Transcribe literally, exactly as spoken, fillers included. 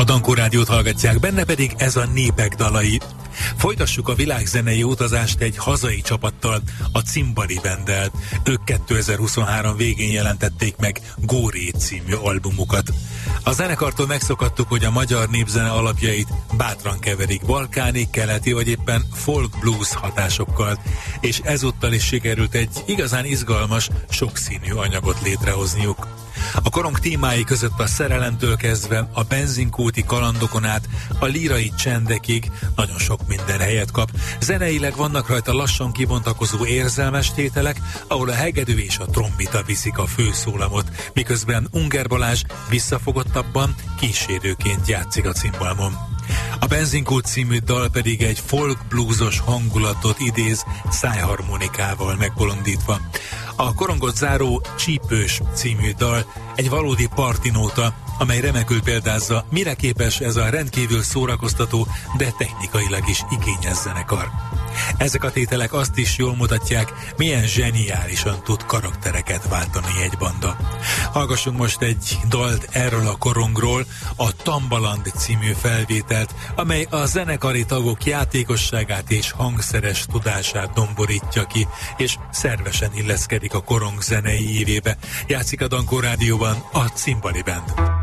Dankó Rádiót hallgatják, benne pedig ez a Népek dalai. Folytassuk a világzenei utazást egy hazai csapattal, a Cimbali Banddel. Ők kétezer-huszonhárom végén jelentették meg Góré című albumukat. A zenekartól megszokhattuk, hogy a magyar népzene alapjait bátran keverik balkáni, keleti vagy éppen folk blues hatásokkal, és ezúttal is sikerült egy igazán izgalmas, sokszínű anyagot létrehozniuk. A korong témái között a szerelemtől kezdve a benzinkúti kalandokon át a lírai csendekig nagyon sok minden helyet kap. Zeneileg vannak rajta lassan kibontakozó érzelmes tételek, ahol a hegedű és a trombita viszik a főszólamot, miközben Unger Balázs visszafogottabban kísérőként játszik a cimbalmon. A Benzinkút című dal pedig egy folk bluesos hangulatot idéz szájharmonikával megbolondítva. A korongot záró Csípős című dal egy valódi partinóta, amely remekül példázza, mire képes ez a rendkívül szórakoztató, de technikailag is igényes zenekar. Ezek a tételek azt is jól mutatják, milyen zseniálisan tud karaktereket váltani egy banda. Hallgassunk most egy dalt erről a korongról, a Tambaland című felvételt, amely a zenekari tagok játékosságát és hangszeres tudását domborítja ki, és szervesen illeszkedik a korong zenei évébe. Játszik a Dankó Rádióban a Cimbali Band.